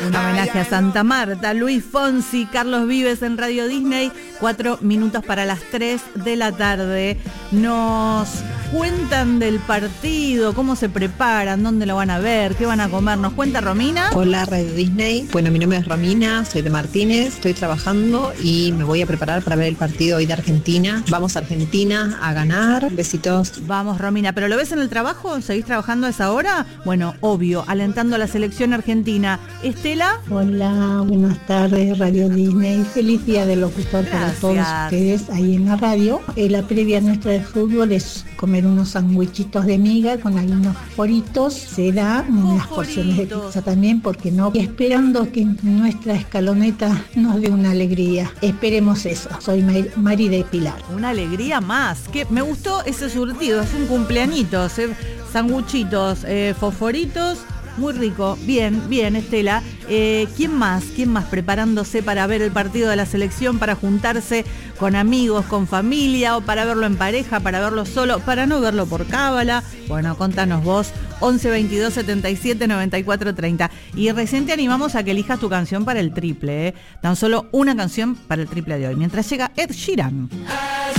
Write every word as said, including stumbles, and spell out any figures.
Un homenaje a Santa Marta, Luis Fonsi, Carlos Vives en Radio Disney, cuatro minutos para las tres de la tarde. Nos cuentan del partido, cómo se preparan, dónde lo van a ver, qué van a comer. ¿Nos cuenta Romina? Hola Radio Disney, bueno, mi nombre es Romina, soy de Martínez, estoy trabajando y me voy a preparar para ver el partido hoy de Argentina. Vamos a Argentina a ganar, besitos. Vamos Romina, ¿pero lo ves en el trabajo? ¿Seguís trabajando a esa hora? Bueno, obvio, alentando a la selección argentina. Estela. Hola, buenas tardes Radio Disney, feliz día del locutor. Gracias. Para todos ustedes ahí en la radio. Eh, la previa nuestra de fútbol es comer unos sandwichitos de miga con algunos foritos, será unas porciones de pizza también, porque no, y esperando que nuestra escaloneta nos dé una alegría. Esperemos eso. Soy Mari de Pilar. Una alegría más. Que me gustó ese surtido, es un cumpleañitos, eh, sanguchitos, eh, fosforitos. Muy rico, bien, bien Estela. Eh, ¿Quién más? ¿Quién más preparándose para ver el partido de la selección, para juntarse con amigos, con familia, o para verlo en pareja, para verlo solo, para no verlo por cábala? Bueno, contanos vos, once veintidós setenta y siete noventa y cuatro treinta. Y recién te animamos a que elijas tu canción para el triple, ¿eh? Tan solo una canción para el triple de hoy, mientras llega Ed Sheeran.